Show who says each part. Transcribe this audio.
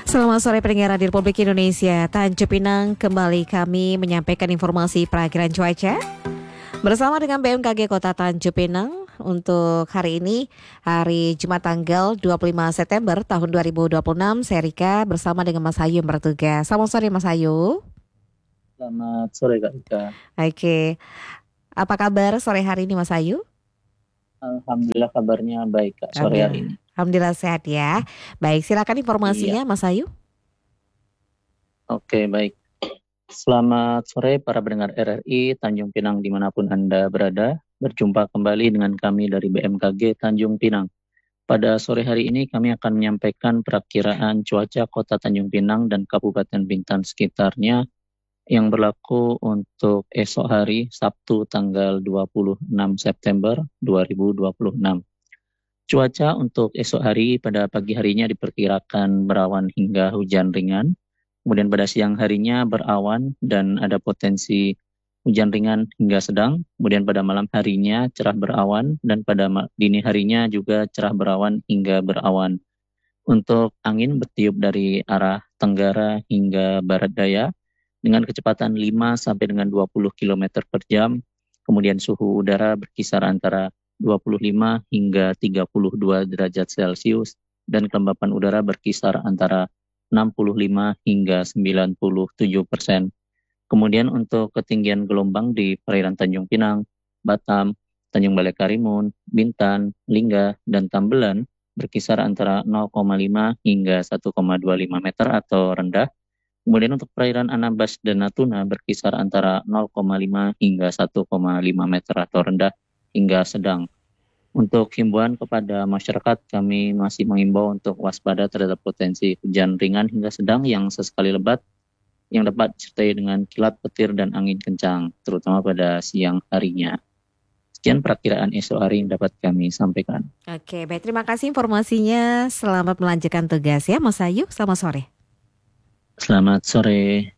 Speaker 1: Selamat sore pendengar Radio Republik Indonesia. Tanjung Pinang, kembali kami menyampaikan informasi perakiraan cuaca bersama dengan BMKG Kota Tanjung Pinang untuk hari ini, hari Jumat tanggal 25 September tahun 2026. Saya Rika bersama dengan Mas Ayu yang bertugas. Selamat sore Mas Ayu.
Speaker 2: Selamat sore Kak Rika.
Speaker 1: Oke, apa kabar sore hari ini Mas Ayu?
Speaker 2: Alhamdulillah kabarnya baik Kak sore hari ini.
Speaker 1: Alhamdulillah sehat ya. Baik, silakan informasinya
Speaker 2: Iya.
Speaker 1: Mas Ayu.
Speaker 2: Oke, baik. Selamat sore para pendengar RRI Tanjung Pinang dimanapun Anda berada. Berjumpa kembali dengan kami dari BMKG Tanjung Pinang. Pada sore hari ini kami akan menyampaikan perakiraan cuaca Kota Tanjung Pinang dan Kabupaten Bintan sekitarnya yang berlaku untuk esok hari Sabtu tanggal 26 September 2026. Cuaca untuk esok hari pada pagi harinya diperkirakan berawan hingga hujan ringan. Kemudian pada siang harinya berawan dan ada potensi hujan ringan hingga sedang. Kemudian pada malam harinya cerah berawan dan pada dini harinya juga cerah berawan hingga berawan. Untuk angin bertiup dari arah tenggara hingga barat daya dengan kecepatan 5 sampai dengan 20 km per jam. Kemudian suhu udara berkisar antara 25 hingga 32 derajat Celcius dan kelembapan udara berkisar antara 65 hingga 97%. Kemudian untuk ketinggian gelombang di perairan Tanjung Pinang, Batam, Tanjung Balai Karimun, Bintan, Lingga, dan Tambelan berkisar antara 0,5 hingga 1,25 meter atau rendah. Kemudian untuk perairan Anambas dan Natuna berkisar antara 0,5 hingga 1,5 meter atau rendah hingga sedang. Untuk himbauan kepada masyarakat, kami masih mengimbau untuk waspada terhadap potensi hujan ringan hingga sedang yang sesekali lebat yang dapat disertai dengan kilat petir dan angin kencang, terutama pada siang harinya. Sekian perakiraan esok hari yang dapat kami sampaikan.
Speaker 1: Oke, baik, terima kasih informasinya. Selamat melanjutkan tugas ya Mas Ayu. Selamat sore.
Speaker 2: Selamat sore.